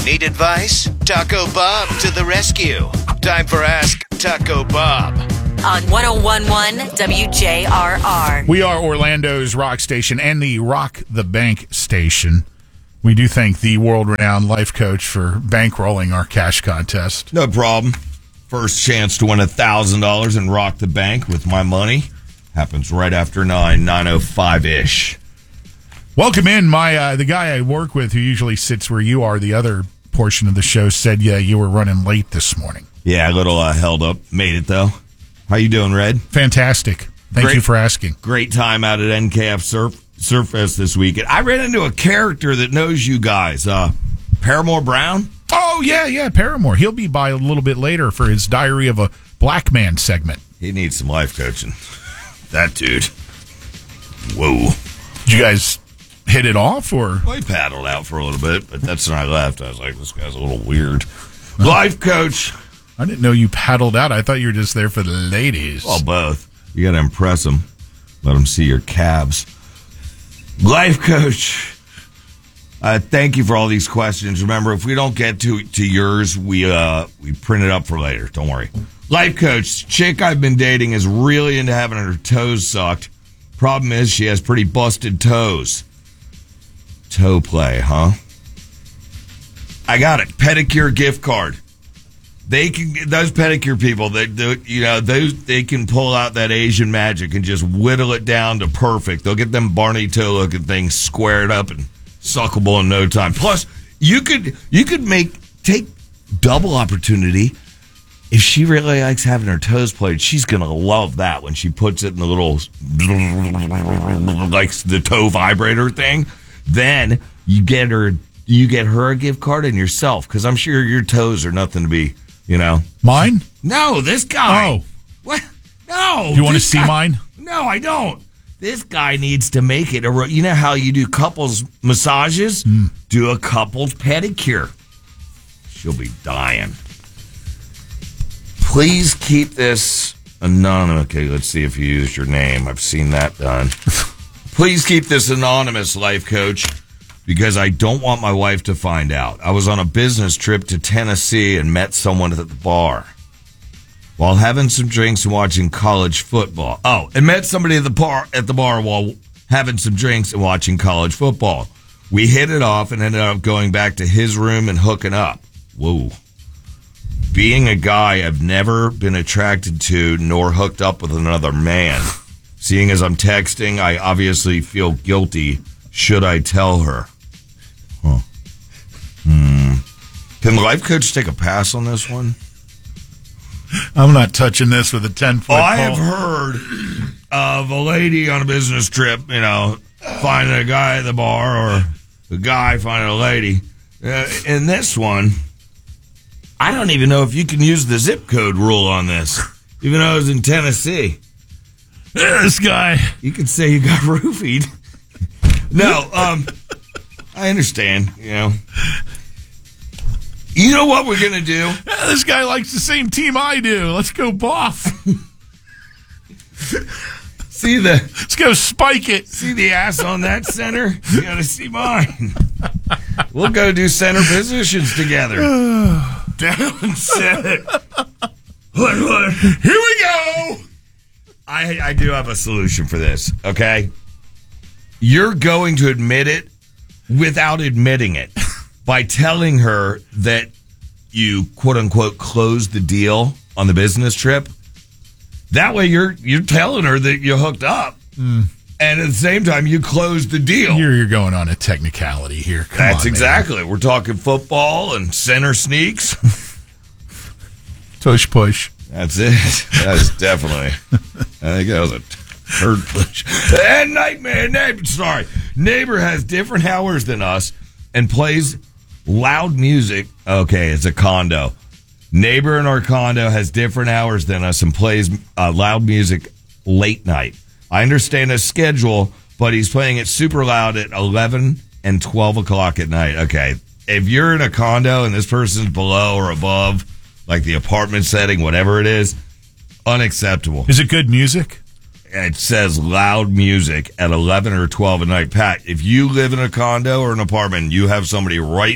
Need advice? Taco Bob to the rescue. Time for Ask Taco Bob. On 101.1 WJRR. We are Orlando's rock station and the Rock the Bank station. We do thank the world-renowned life coach for bankrolling our cash contest. No problem. First chance to win $1,000 and rock the bank with my money happens right after 9:05-ish. Welcome in. The guy I work with who usually sits where you are, the other portion of the show, said you were running late this morning. Yeah, a little held up. Made it, though. How you doing, Red? Fantastic. Thank you for asking. Great time out at NKF Surf Fest this weekend. I ran into a character that knows you guys. Paramore Brown? Oh, yeah, Paramore. He'll be by a little bit later for his Diary of a Black Man segment. He needs some life coaching. That dude. Whoa. Did you guys hit it off, or? Well, he paddled out for a little bit, but that's when I left. I was like, this guy's a little weird. Life coach. I didn't know you paddled out. I thought you were just there for the ladies. Well, both. You got to impress them. Let them see your calves. Life coach. Thank you for all these questions. Remember, if we don't get to yours, we print it up for later. Don't worry. Life coach. Chick I've been dating is really into having her toes sucked. Problem is, she has pretty busted toes. Toe play, huh? I got it. Pedicure gift card. Those pedicure people, they can pull out that Asian magic and just whittle it down to perfect. They'll get them Barney toe looking things squared up and suckable in no time. Plus, you could take double opportunity. If she really likes having her toes played, she's gonna love that when she puts it in the little like the toe vibrator thing. Then you get her a gift card and yourself, because I'm sure your toes are nothing to be. Mine? No, this guy. Oh. What? No. Do you want to see mine? No, I don't. This guy needs to make it you know how you do couples massages? Do a couples pedicure. She'll be dying. Please keep this anonymous. Okay, let's see if you used your name. I've seen that done. Please keep this anonymous, life coach, because I don't want my wife to find out. I was on a business trip to Tennessee and met someone at the bar while having some drinks and watching college football. Oh, and met somebody at the bar while having some drinks and watching college football. We hit it off and ended up going back to his room and hooking up. Whoa. Being a guy, I've never been attracted to nor hooked up with another man. Seeing as I'm texting, I obviously feel guilty. Should I tell her? Huh. Can the life coach take a pass on this one? I'm not touching this with a 10-foot pole. I have heard of a lady on a business trip, finding a guy at the bar or a guy finding a lady. In this one, I don't even know if you can use the zip code rule on this, even though it was in Tennessee. This guy. You could say you got roofied. No, I understand, You know what we're going to do? This guy likes the same team I do. Let's go Boff. Let's go spike it. See the ass on that center? You got to see mine. We'll go do center positions together. Down center. Here we go. I do have a solution for this, okay? You're going to admit it without admitting it by telling her that you, quote-unquote, closed the deal on the business trip. That way you're telling her that you hooked up. And at the same time, you closed the deal. You're going on a technicality here. That's exactly. We're talking football and center sneaks. Tush push. That's it. That is definitely. I think that was a turd push. And neighbor has different hours than us and plays loud music. Okay, it's a condo. Neighbor in our condo has different hours than us and plays loud music late night. I understand his schedule, but he's playing it super loud at 11 and 12 o'clock at night. Okay, if you're in a condo and this person's below or above, like the apartment setting, whatever it is, unacceptable. Is it good music? It says loud music at 11 or 12 at night. Pat, if you live in a condo or an apartment and you have somebody right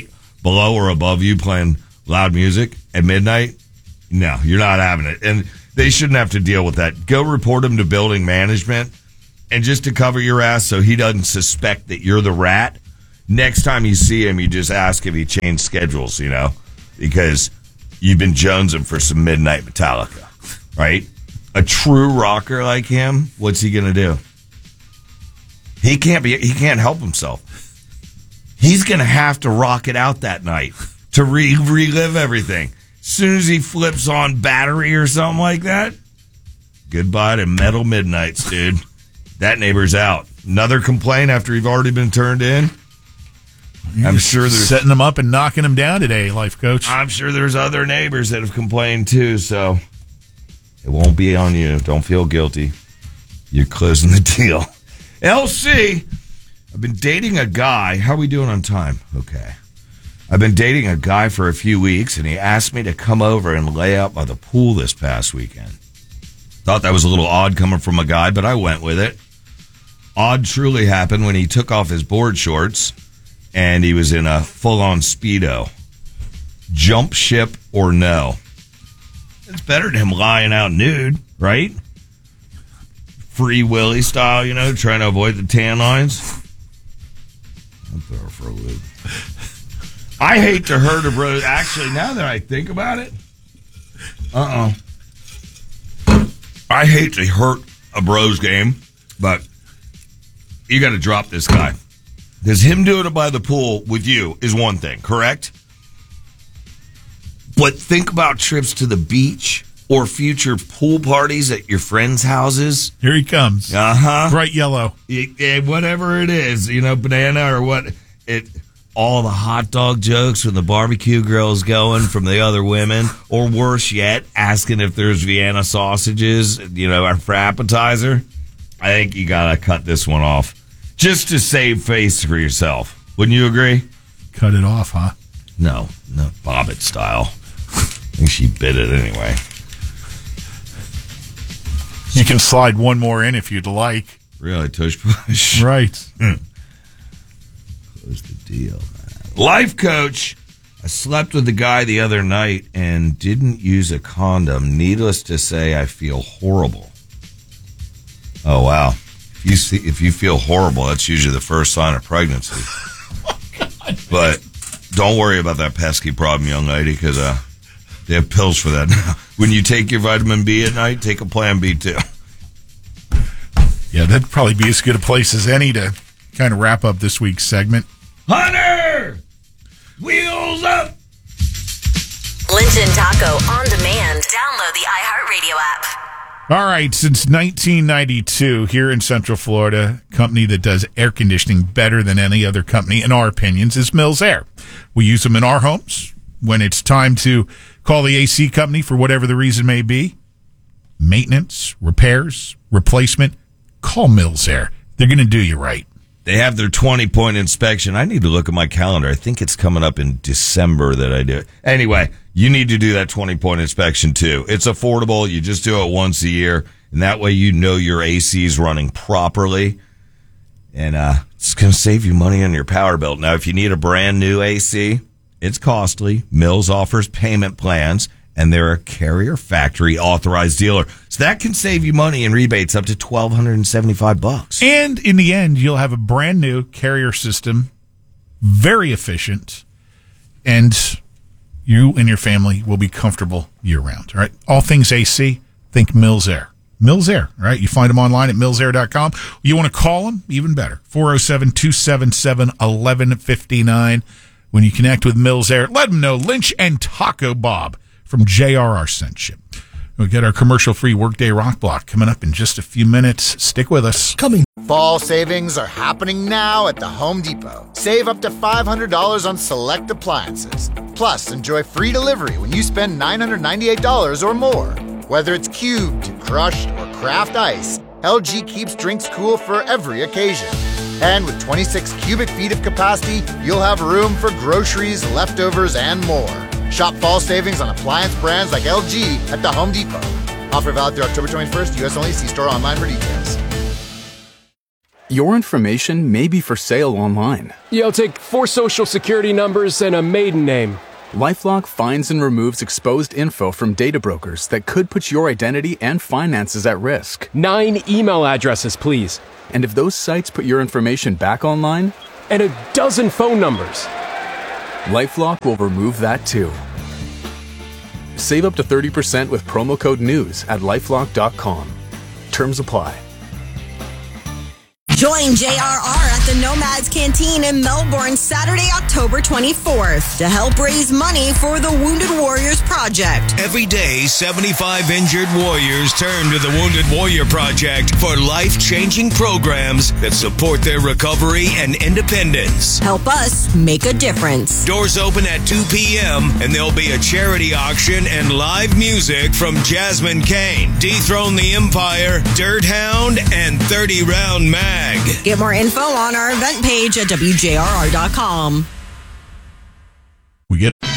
below or above you playing loud music at midnight, no, you're not having it. And they shouldn't have to deal with that. Go report him to building management. And just to cover your ass so he doesn't suspect that you're the rat, next time you see him, you just ask if he changed schedules, because you've been jonesing for some midnight Metallica, right? A true rocker like him, what's he going to do? He can't help himself. He's going to have to rock it out that night to relive everything. As soon as he flips on Battery or something like that, goodbye to Metal Midnights, dude. That neighbor's out. Another complaint after you've already been turned in. I'm sure there's setting them up and knocking them down today, life coach. I'm sure there's other neighbors that have complained too, so it won't be on you. Don't feel guilty. You're closing the deal. LC, I've been dating a guy. How are we doing on time? Okay. I've been dating a guy for a few weeks, and he asked me to come over and lay out by the pool this past weekend. Thought that was a little odd coming from a guy, but I went with it. Odd truly happened when he took off his board shorts and he was in a full-on Speedo. Jump ship or no? It's better than him lying out nude, right? Free Willy style, trying to avoid the tan lines. I'm there for a loop. I hate to hurt a bro. Actually, now that I think about it, I hate to hurt a bro's game, but you got to drop this guy. Because him doing it by the pool with you is one thing, correct? But think about trips to the beach or future pool parties at your friends' houses. Here he comes. Bright yellow. Whatever it is, banana or what. All the hot dog jokes when the barbecue grill's going from the other women, or worse yet, asking if there's Vienna sausages, for appetizer. I think you gotta cut this one off just to save face for yourself. Wouldn't you agree? Cut it off, huh? No, Bobbit style. I think she bit it anyway. You can slide one more in if you'd like. Really, tush push. Right. Close the deal, man. Life coach. I slept with the guy the other night and didn't use a condom. Needless to say, I feel horrible. Oh, wow. If you feel horrible, that's usually the first sign of pregnancy. But don't worry about that pesky problem, young lady, because they have pills for that now. When you take your vitamin B at night, take a Plan B too. Yeah, that'd probably be as good a place as any to kind of wrap up this week's segment. Hunter! Wheels up! Lynch and Taco on demand. Download the iHeartRadio app. All right, since 1992, here in Central Florida, a company that does air conditioning better than any other company, in our opinions, is Mills Air. We use them in our homes when it's time to call the AC company for whatever the reason may be. Maintenance, repairs, replacement, call Mills Air. They're going to do you right. They have their 20-point inspection. I need to look at my calendar. I think it's coming up in December that I do it. Anyway, you need to do that 20-point inspection too. It's affordable. You just do it once a year, and that way you know your AC is running properly. And it's going to save you money on your power bill. Now, if you need a brand new AC, it's costly. Mills offers payment plans, and they're a Carrier Factory authorized dealer. So that can save you money in rebates up to $1,275. And in the end, you'll have a brand new Carrier system, very efficient, and you and your family will be comfortable year-round. All right, all things AC, think Mills Air. Mills Air, all right? You find them online at millsair.com. You want to call them? Even better. 407-277-1159. When you connect with Mills Air, let them know Lynch and Taco Bob from JRR sent you. We'll get our commercial-free Workday Rock Block coming up in just a few minutes. Stick with us. Fall savings are happening now at the Home Depot. Save up to $500 on select appliances. Plus, enjoy free delivery when you spend $998 or more. Whether it's cubed, crushed, or craft ice, LG keeps drinks cool for every occasion. And with 26 cubic feet of capacity, you'll have room for groceries, leftovers, and more. Shop fall savings on appliance brands like LG at the Home Depot. Offer valid through October 21st. U.S. only. See store online for details. Your information may be for sale online. Yeah, I'll take 4 social security numbers and a maiden name. LifeLock finds and removes exposed info from data brokers that could put your identity and finances at risk. 9 email addresses, please. And if those sites put your information back online, And a dozen phone numbers. LifeLock will remove that too. Save up to 30% with promo code NEWS at LifeLock.com. Terms apply. Join JRR at the Nomads Canteen in Melbourne Saturday, October 24th to help raise money for the Wounded Warriors Project. Every day, 75 injured warriors turn to the Wounded Warrior Project for life-changing programs that support their recovery and independence. Help us make a difference. Doors open at 2 p.m. and there'll be a charity auction and live music from Jasmine Kane, Dethrone the Empire, Dirt Hound, and 30 Round Mag. Get more info on our event page at WJRR.com. We get